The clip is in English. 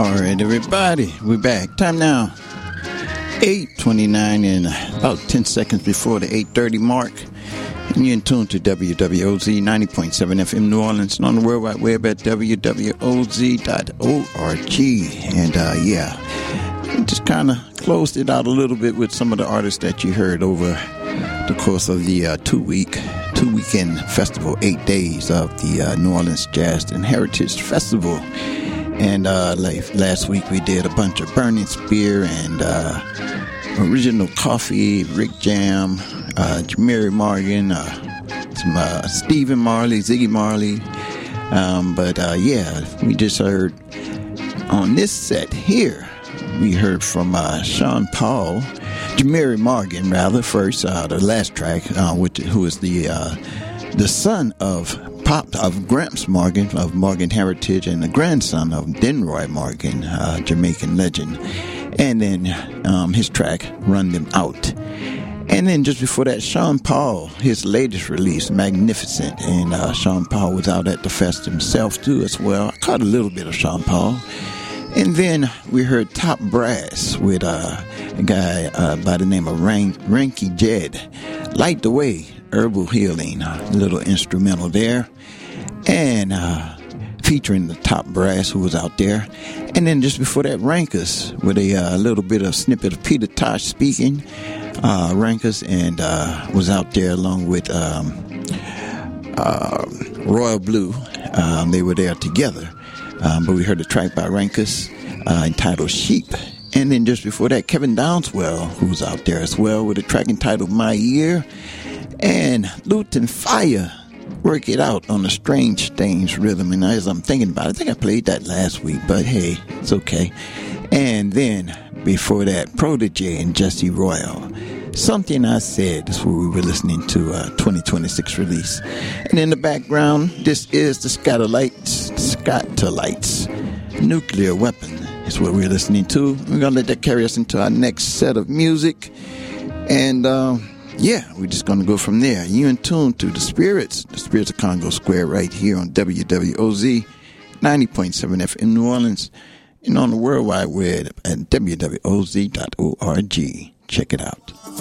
All right, everybody, we're back. Time now, 8:29 and about 10 seconds before the 8:30 mark. And you're in tune to WWOZ 90.7 FM New Orleans and on the World Wide Web at wwoz.org. And we just kind of closed it out a little bit with some of the artists that you heard over the course of the two-weekend festival, 8 days of the New Orleans Jazz and Heritage Festival. And last week we did a bunch of Burning Spear and Original Coffee, Rick Jam, Jamari Morgan, some Stephen Marley, Ziggy Marley. We just heard on this set here, we heard from Sean Paul, Jamari Morgan rather, first, the last track, who is the son of Gramps Morgan of Morgan Heritage and the grandson of Denroy Morgan, Jamaican legend. And then his track, Run Them Out. And then just before that, Sean Paul, his latest release, Magnificent. And Sean Paul was out at the fest himself, too, as well. I caught a little bit of Sean Paul. And then we heard Top Brass with a guy by the name of Ranky Jed. Light the Way, Herbal Healing, a little instrumental there. And featuring the Top Brass who was out there. And then just before that, Rankus with a little bit of snippet of Peter Tosh speaking. Rankus and was out there along with Royal Blue. They were there together. But we heard a track by Rankus entitled Sheep. And then just before that, Kevin Downswell, who was out there as well, with a track entitled My Year. And Luton Fire, Work It Out on the Strange Stains rhythm. And as I'm thinking about it, I think I played that last week, but hey, it's okay. And then before that, Protege and Jesse Royal. Something I Said is what we were listening to, 2026 release. And in the background, this is the Scatolites. Nuclear Weapon is what we're listening to. We're going to let that carry us into our next set of music. And, we're just going to go from there. You in tune to the Spirits of Congo Square right here on WWOZ 90.7 FM New Orleans and on the World Wide Web at wwoz.org. Check it out.